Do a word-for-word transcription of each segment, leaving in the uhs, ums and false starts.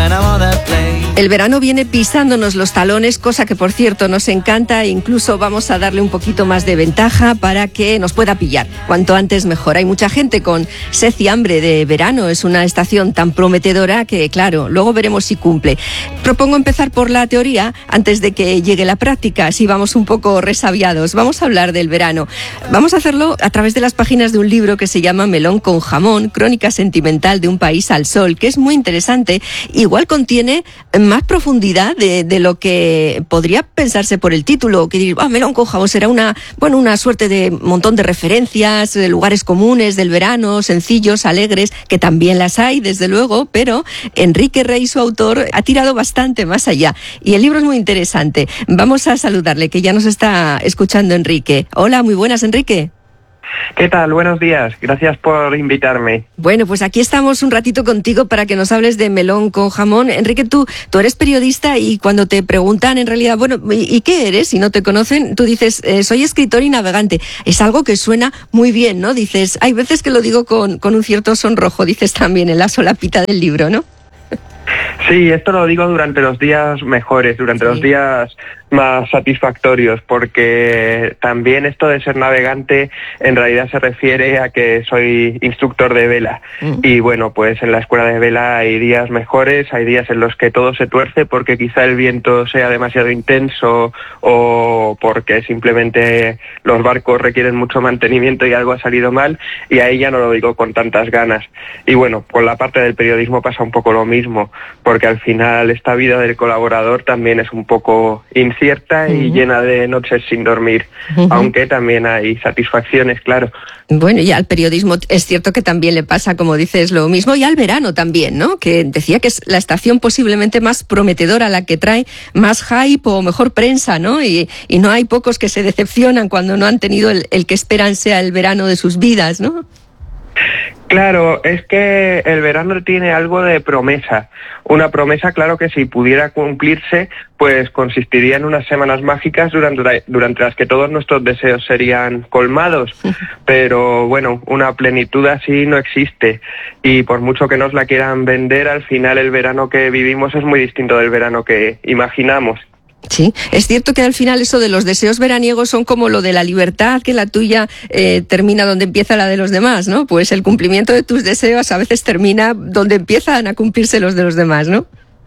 El verano viene pisándonos los talones, cosa que por cierto nos encanta e incluso vamos a darle un poquito más de ventaja para que nos pueda pillar. Cuanto antes mejor. Hay mucha gente con sed y hambre de verano. Es una estación tan prometedora que, claro, luego veremos si cumple. Propongo empezar por la teoría antes de que llegue la práctica, así vamos un poco resabiados. Vamos a hablar del verano. Vamos a hacerlo a través de las páginas de un libro que se llama Melón con jamón, crónica sentimental de un país al sol, que es muy interesante. Igual contiene más profundidad de, de lo que podría pensarse por el título, que diría, ah, Melón con jamón será una, bueno, una suerte de montón de referencias, de lugares comunes del verano, sencillos, alegres, que también las hay, desde luego, pero Enrique Rey, su autor, ha tirado bastante más allá. Y el libro es muy interesante. Vamos a saludarle, que ya nos está escuchando Enrique. Hola, muy buenas, Enrique. ¿Qué tal? Buenos días. Gracias por invitarme. Bueno, pues aquí estamos un ratito contigo para que nos hables de Melón con jamón. Enrique, tú, tú eres periodista y cuando te preguntan en realidad, bueno, ¿y, y qué eres? Si no te conocen, tú dices, eh, soy escritor y navegante. Es algo que suena muy bien, ¿no? Dices, hay veces que lo digo con, con un cierto sonrojo, dices también en la solapita del libro, ¿no? Sí, esto lo digo durante los días mejores, durante sí. los días más satisfactorios, porque también esto de ser navegante en realidad se refiere a que soy instructor de vela. Mm. Y bueno, pues en la escuela de vela hay días mejores, hay días en los que todo se tuerce porque quizá el viento sea demasiado intenso o porque simplemente los barcos requieren mucho mantenimiento y algo ha salido mal, y ahí ya no lo digo con tantas ganas. Y bueno, con la parte del periodismo pasa un poco lo mismo, porque al final esta vida del colaborador también es un poco incierta y uh-huh. llena de noches sin dormir, uh-huh. aunque también hay satisfacciones, claro. Bueno, y al periodismo es cierto que también le pasa, como dices, lo mismo, y al verano también, ¿no? Que decía que es la estación posiblemente más prometedora, la que trae más hype o mejor prensa, ¿no? Y, y no hay pocos que se decepcionan cuando no han tenido el, el que esperan sea el verano de sus vidas, ¿no? Claro, es que el verano tiene algo de promesa. Una promesa, claro, que si pudiera cumplirse, pues consistiría en unas semanas mágicas durante, durante las que todos nuestros deseos serían colmados. Pero bueno, una plenitud así no existe. Y por mucho que nos la quieran vender, al final el verano que vivimos es muy distinto del verano que imaginamos. Sí, es cierto que al final eso de los deseos veraniegos son como lo de la libertad, que la tuya eh, termina donde empieza la de los demás, ¿no? Pues el cumplimiento de tus deseos a veces termina donde empiezan a cumplirse los de los demás, ¿no?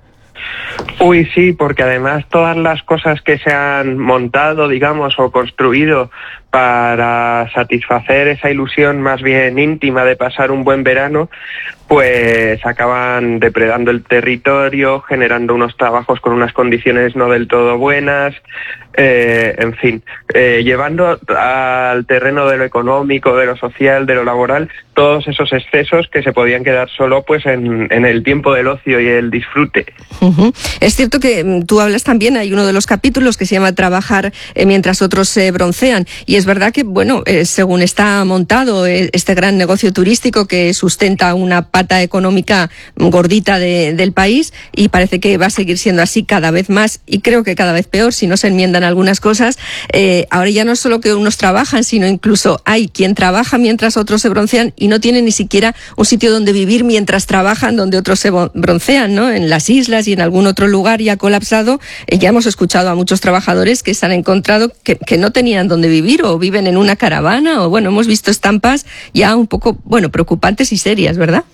Uy, sí, porque además todas las cosas que se han montado, digamos, o construido para satisfacer esa ilusión más bien íntima de pasar un buen verano, pues acaban depredando el territorio, generando unos trabajos con unas condiciones no del todo buenas, eh, en fin, eh, llevando al terreno de lo económico, de lo social, de lo laboral, todos esos excesos que se podían quedar solo pues en, en el tiempo del ocio y el disfrute. Uh-huh. Es cierto que tú hablas también, hay uno de los capítulos que se llama Trabajar eh, mientras otros se broncean, y es verdad que, bueno, eh, según está montado eh, este gran negocio turístico que sustenta una pata económica gordita de, del país, y parece que va a seguir siendo así cada vez más, y creo que cada vez peor si no se enmiendan algunas cosas. Eh, ahora ya no es solo que unos trabajan, sino incluso hay quien trabaja mientras otros se broncean y no tiene ni siquiera un sitio donde vivir mientras trabajan donde otros se broncean, ¿no? En las islas y en algún otro lugar ya colapsado. Eh, ya hemos escuchado a muchos trabajadores que se han encontrado que, que no tenían dónde vivir o viven en una caravana, o bueno, hemos visto estampas ya un poco, bueno, preocupantes y serias, ¿verdad?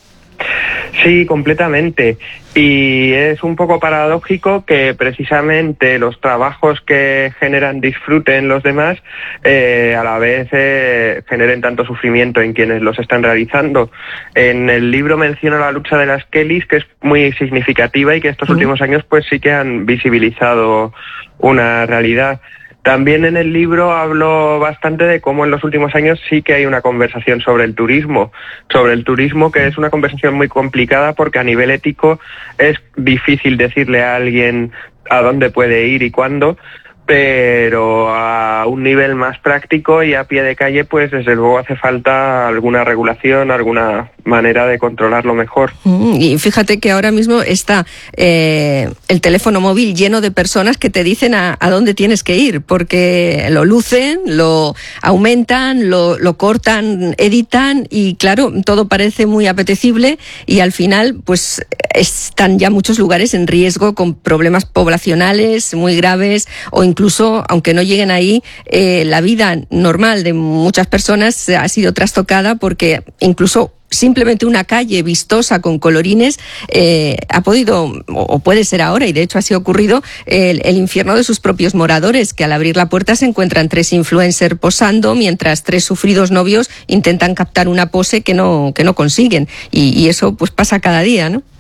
Sí, completamente. Y es un poco paradójico que precisamente los trabajos que generan disfrute en los demás eh, a la vez eh, generen tanto sufrimiento en quienes los están realizando. En el libro menciono la lucha de las Kellys, que es muy significativa y que estos uh-huh. últimos años pues sí que han visibilizado una realidad. También en el libro hablo bastante de cómo en los últimos años sí que hay una conversación sobre el turismo, sobre el turismo que es una conversación muy complicada porque a nivel ético es difícil decirle a alguien a dónde puede ir y cuándo, pero a un nivel más práctico y a pie de calle, pues desde luego hace falta alguna regulación, alguna manera de controlarlo mejor. Y fíjate que ahora mismo está eh, el teléfono móvil lleno de personas que te dicen a, a dónde tienes que ir, porque lo lucen, lo aumentan, lo, lo cortan, editan, y claro, todo parece muy apetecible, y al final pues están ya muchos lugares en riesgo con problemas poblacionales muy graves, o incluso, aunque no lleguen ahí, eh, la vida normal de muchas personas ha sido trastocada porque incluso simplemente una calle vistosa con colorines eh, ha podido, o puede ser ahora, y de hecho así ha ocurrido, el, el infierno de sus propios moradores, que al abrir la puerta se encuentran tres influencers posando mientras tres sufridos novios intentan captar una pose que no, que no consiguen, y, y eso pues pasa cada día, ¿no?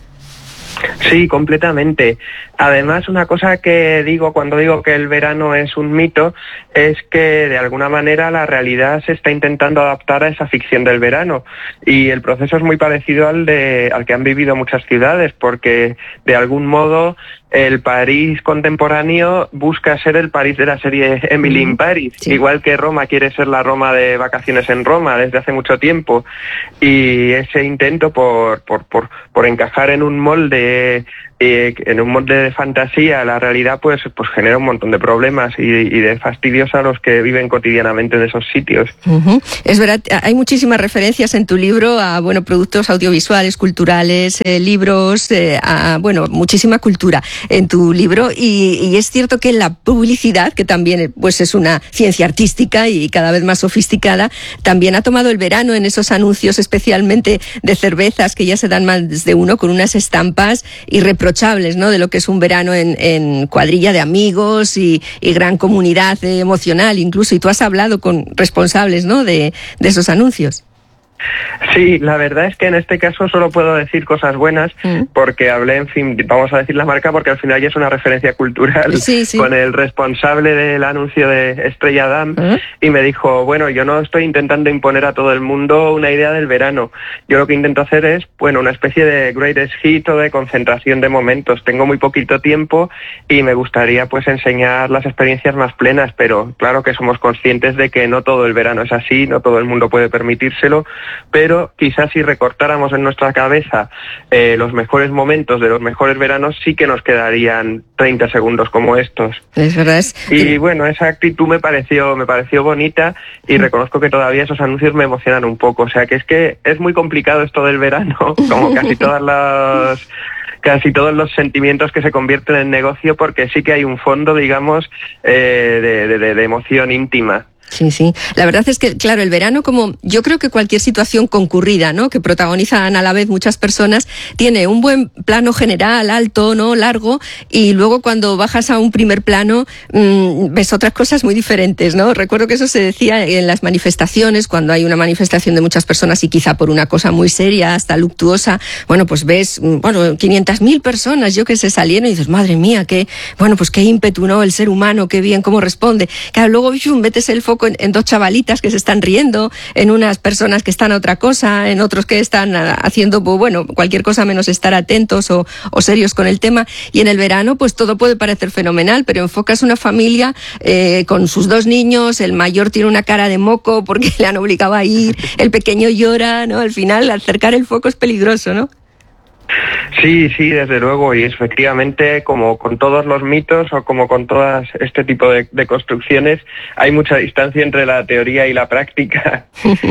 Sí, completamente. Además, una cosa que digo cuando digo que el verano es un mito es que de alguna manera la realidad se está intentando adaptar a esa ficción del verano, y el proceso es muy parecido al de al que han vivido muchas ciudades, porque de algún modo el París contemporáneo busca ser el París de la serie Emily in Paris, sí. Igual que Roma quiere ser la Roma de Vacaciones en Roma desde hace mucho tiempo, y ese intento por por por, por encajar en un molde Eh, en un molde de fantasía, la realidad pues pues genera un montón de problemas y, y de fastidios a los que viven cotidianamente en esos sitios. Uh-huh. Es verdad, hay muchísimas referencias en tu libro a bueno productos audiovisuales, culturales, eh, libros, eh, a bueno muchísima cultura en tu libro, y, y es cierto que la publicidad, que también pues es una ciencia artística y cada vez más sofisticada, también ha tomado el verano en esos anuncios, especialmente de cervezas, que ya se dan más de uno, con unas estampas irreprochables, ¿no?, de lo que es un verano en, en cuadrilla de amigos y, y gran comunidad emocional incluso, y tú has hablado con responsables, ¿no?, de, de esos anuncios. Sí, la verdad es que en este caso solo puedo decir cosas buenas, mm. porque hablé, en fin, vamos a decir la marca porque al final ya es una referencia cultural, sí, sí. con el responsable del anuncio de Estrella Damm, ¿Eh? y me dijo, bueno, yo no estoy intentando imponer a todo el mundo una idea del verano, yo lo que intento hacer es, bueno, una especie de greatest hit o de concentración de momentos, tengo muy poquito tiempo y me gustaría pues enseñar las experiencias más plenas, pero claro que somos conscientes de que no todo el verano es así, no todo el mundo puede permitírselo, pero quizás si recortáramos en nuestra cabeza eh, los mejores momentos de los mejores veranos, sí que nos quedarían treinta segundos como estos. Es verdad. Es... Y bueno, esa actitud me pareció, me pareció bonita, y mm. reconozco que todavía esos anuncios me emocionan un poco. O sea, que es que es muy complicado esto del verano, como casi todas las... casi todos los sentimientos que se convierten en negocio, porque sí que hay un fondo, digamos, eh, de, de, de emoción íntima. Sí, sí. La verdad es que, claro, el verano, como yo creo que cualquier situación concurrida, ¿no?, que protagonizan a la vez muchas personas, tiene un buen plano general, alto, ¿no?, largo, y luego cuando bajas a un primer plano mmm, ves otras cosas muy diferentes, ¿no? Recuerdo que eso se decía en las manifestaciones, cuando hay una manifestación de muchas personas y quizá por una cosa muy seria, hasta luctuosa, bueno, pues ves, bueno, quinientas mil personas, yo que sé, salieron y dices, madre mía, qué, bueno, pues qué ímpetu, ¿no?, el ser humano, qué bien, cómo responde. Claro, luego ¡yum!, metes el foco En, en dos chavalitas que se están riendo, en unas personas que están a otra cosa, en otros que están haciendo, pues bueno, cualquier cosa menos estar atentos o, o serios con el tema. Y en el verano, pues todo puede parecer fenomenal, pero enfocas una familia eh, con sus dos niños, el mayor tiene una cara de moco porque le han obligado a ir, el pequeño llora, ¿no? Al final, acercar el foco es peligroso, ¿no? Sí, sí, desde luego, y efectivamente, como con todos los mitos o como con todas este tipo de, de construcciones, hay mucha distancia entre la teoría y la práctica.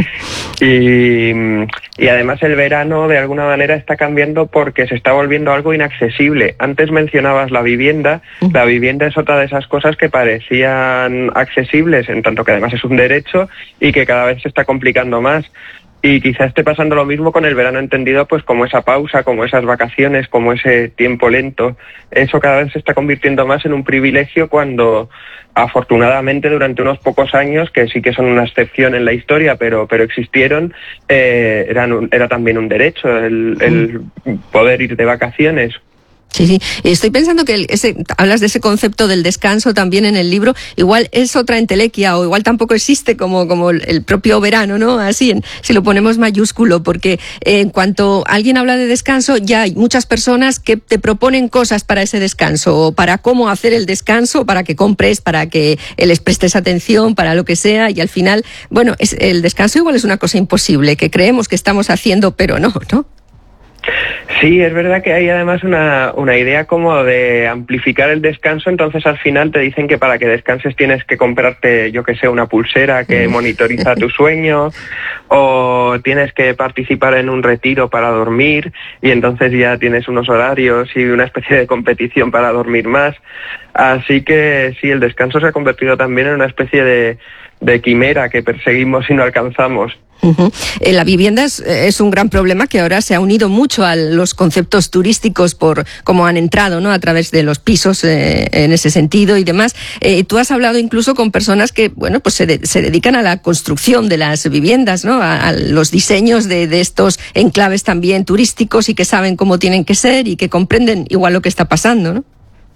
y, y además el verano de alguna manera está cambiando porque se está volviendo algo inaccesible. Antes mencionabas la vivienda, la vivienda es otra de esas cosas que parecían accesibles, en tanto que además es un derecho y que cada vez se está complicando más. Y quizás esté pasando lo mismo con el verano entendido pues como esa pausa, como esas vacaciones, como ese tiempo lento. Eso cada vez se está convirtiendo más en un privilegio cuando afortunadamente durante unos pocos años, que sí que son una excepción en la historia, pero pero existieron, eh, eran un, era también un derecho el, el poder ir de vacaciones. Sí, sí. Estoy pensando que el, ese, hablas de ese concepto del descanso también en el libro. Igual es otra entelequia o igual tampoco existe como, como el propio verano, ¿no? Así, en, si lo ponemos mayúsculo, porque eh, en cuanto alguien habla de descanso, ya hay muchas personas que te proponen cosas para ese descanso, o para cómo hacer el descanso, para que compres, para que les prestes atención, para lo que sea, y al final, bueno, es, el descanso igual es una cosa imposible, que creemos que estamos haciendo, pero no, ¿no? Sí, es verdad que hay además una, una idea como de amplificar el descanso, entonces al final te dicen que para que descanses tienes que comprarte, yo que sé, una pulsera que monitoriza tu sueño, o tienes que participar en un retiro para dormir, y entonces ya tienes unos horarios y una especie de competición para dormir más. Así que sí, el descanso se ha convertido también en una especie de, de quimera que perseguimos y no alcanzamos. Uh-huh. Eh, la vivienda es, es un gran problema que ahora se ha unido mucho a los conceptos turísticos por cómo han entrado, ¿no? A través de los pisos eh, en ese sentido y demás. Eh, tú has hablado incluso con personas que, bueno, pues se, de, se dedican a la construcción de las viviendas, ¿no? A, a los diseños de, de estos enclaves también turísticos y que saben cómo tienen que ser y que comprenden igual lo que está pasando, ¿no?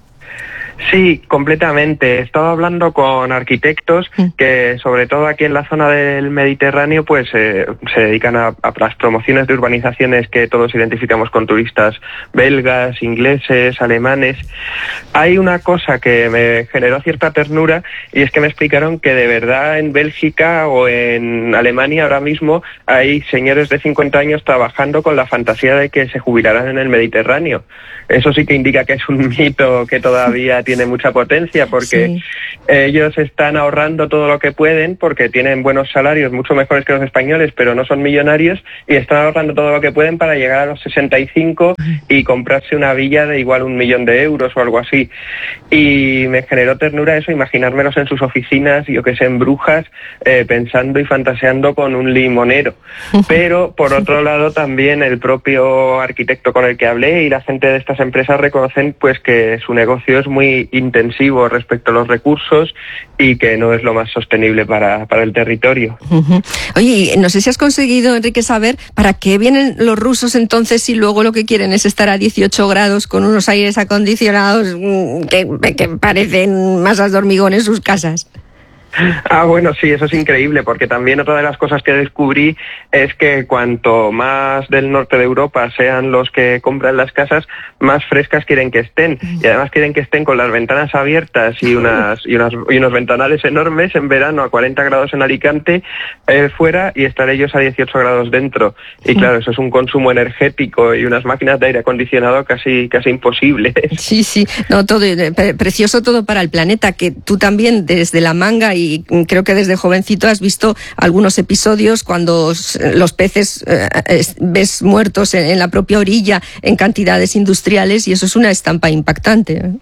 Sí, completamente. He estado hablando con arquitectos que, sobre todo aquí en la zona del Mediterráneo, pues eh, se dedican a, a las promociones de urbanizaciones que todos identificamos con turistas belgas, ingleses, alemanes. Hay una cosa que me generó cierta ternura, y es que me explicaron que de verdad en Bélgica o en Alemania ahora mismo hay señores de cincuenta años trabajando con la fantasía de que se jubilarán en el Mediterráneo. Eso sí que indica que es un mito que todavía tiene mucha potencia, porque sí. Ellos están ahorrando todo lo que pueden porque tienen buenos salarios, mucho mejores que los españoles, pero no son millonarios, y están ahorrando todo lo que pueden para llegar a los sesenta y cinco y comprarse una villa de igual un millón de euros o algo así. Y me generó ternura eso, imaginármelos en sus oficinas, yo que sé, en Brujas, eh, pensando y fantaseando con un limonero. Pero, por otro lado, también el propio arquitecto con el que hablé y la gente de estas empresas reconocen pues que su negocio es muy intensivo respecto a los recursos y que no es lo más sostenible para, para el territorio. Uh-huh. Oye, no sé si has conseguido, Enrique, saber para qué vienen los rusos entonces si luego lo que quieren es estar a dieciocho grados con unos aires acondicionados que, que parecen masas de hormigón en sus casas. Ah, bueno, sí, eso es increíble, porque también otra de las cosas que descubrí es que cuanto más del norte de Europa sean los que compran las casas, más frescas quieren que estén, y además quieren que estén con las ventanas abiertas y unas y, unas, y unos ventanales enormes en verano a cuarenta grados en Alicante eh, fuera, y estar ellos a dieciocho grados dentro. Y claro, eso es un consumo energético y unas máquinas de aire acondicionado casi casi imposibles. Sí, sí, no, todo pre- precioso todo para el planeta, que tú también desde La Manga y y creo que desde jovencito has visto algunos episodios cuando los peces eh, ves muertos en, en la propia orilla en cantidades industriales, y eso es una estampa impactante, ¿eh?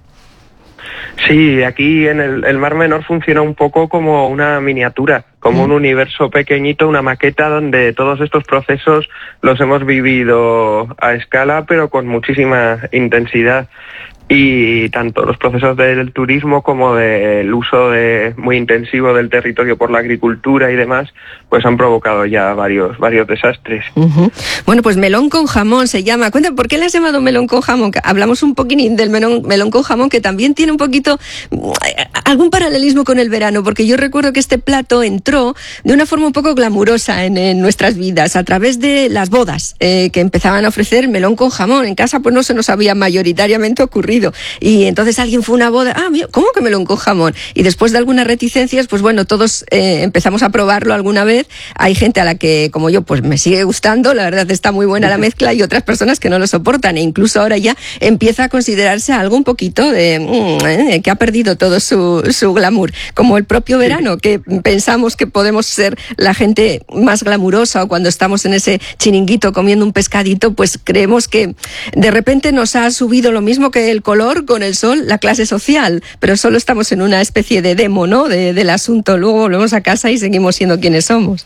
Sí, aquí en el, el Mar Menor funciona un poco como una miniatura, como un universo pequeñito, una maqueta donde todos estos procesos los hemos vivido a escala, pero con muchísima intensidad. Y tanto los procesos del turismo como del uso de, muy intensivo del territorio por la agricultura y demás, pues han provocado ya varios varios desastres. Uh-huh. Bueno, pues melón con jamón se llama. Cuéntame, ¿por qué le has llamado melón con jamón? Hablamos un poquitín del melón, melón con jamón, que también tiene un poquito algún paralelismo con el verano, porque yo recuerdo que este plato entró de una forma un poco glamurosa en, en nuestras vidas, a través de las bodas, eh, que empezaban a ofrecer melón con jamón. En casa pues no se nos había mayoritariamente ocurrido. Y entonces alguien fue a una boda, ah, ¿cómo que melón con jamón? Y después de algunas reticencias, pues bueno, todos eh, empezamos a probarlo alguna vez. Hay gente a la que, como yo, pues me sigue gustando, la verdad está muy buena la mezcla, y otras personas que no lo soportan, e incluso ahora ya empieza a considerarse algo un poquito de mmm, eh, que ha perdido todo su, su glamour, como el propio verano, que pensamos que podemos ser la gente más glamurosa, o cuando estamos en ese chiringuito comiendo un pescadito, pues creemos que de repente nos ha subido lo mismo que el color con el sol, la clase social, pero solo estamos en una especie de demo, ¿no?, de, del asunto. Luego volvemos a casa y seguimos siendo quienes somos.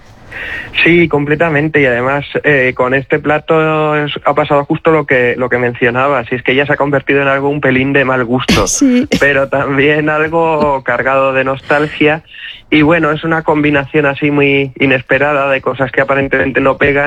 Sí, completamente, y además eh, con este plato es, ha pasado justo lo que lo que mencionabas, y es que ya se ha convertido en algo un pelín de mal gusto, sí. Pero también algo cargado de nostalgia, y bueno, es una combinación así muy inesperada de cosas que aparentemente no pegan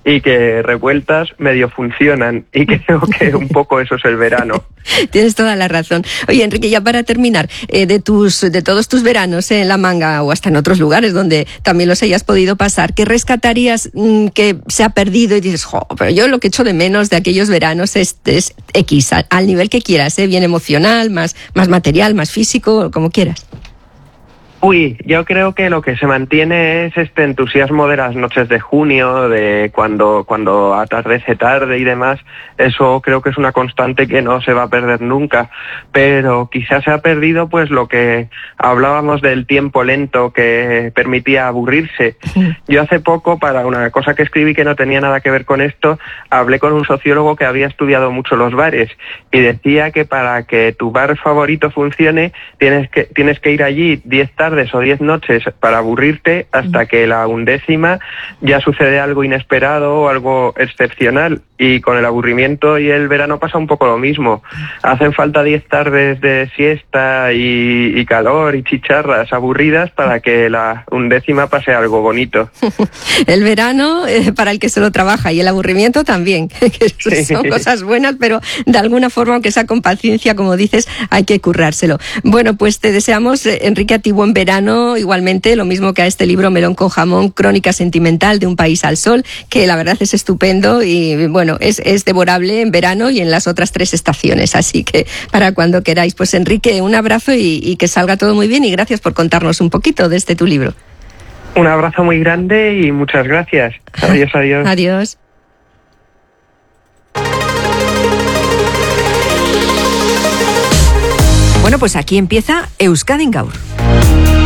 y que revueltas medio funcionan, y creo que un poco eso es el verano. Tienes toda la razón. Oye, Enrique, ya para terminar, eh, de tus de todos tus veranos eh, en La Manga o hasta en otros lugares donde también los hayas podido pasar, ¿qué rescatarías mmm, que se ha perdido y dices, jo, pero yo lo que echo de menos de aquellos veranos es, es X, al, al nivel que quieras, eh, bien emocional, más, más material, más físico, como quieras? Uy, yo creo que lo que se mantiene es este entusiasmo de las noches de junio, de cuando, cuando atardece tarde y demás. Eso creo que es una constante que no se va a perder nunca, pero quizás se ha perdido pues lo que hablábamos del tiempo lento que permitía aburrirse. Yo hace poco, para una cosa que escribí que no tenía nada que ver con esto, hablé con un sociólogo que había estudiado mucho los bares y decía que para que tu bar favorito funcione tienes que, tienes que ir allí diez tardes o diez noches para aburrirte hasta que la undécima ya sucede algo inesperado o algo excepcional. Y con el aburrimiento y el verano pasa un poco lo mismo. Hacen falta diez tardes de siesta y, y calor y chicharras aburridas para que la undécima pase algo bonito. El verano eh, para el que solo trabaja y el aburrimiento también, que son cosas buenas, pero de alguna forma, aunque sea con paciencia, como dices, hay que currárselo. Bueno, pues te deseamos, eh, Enrique, a ti buen verano, igualmente, lo mismo que a este libro Melón con jamón, Crónica sentimental de un país al sol, que la verdad es estupendo y bueno, es, es devorable en verano y en las otras tres estaciones, así que para cuando queráis. Pues Enrique, un abrazo y, y que salga todo muy bien y gracias por contarnos un poquito de este tu libro. Un abrazo muy grande y muchas gracias. Adiós, adiós. Adiós. Bueno, pues aquí empieza Euskadi en Gaur.